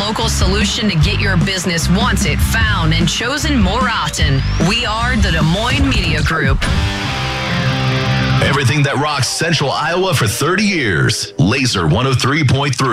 local solution to get your business wanted, found, and chosen more often. We are the Des Moines Media Group. Everything that rocks Central Iowa for 30 years. Laser 103.3.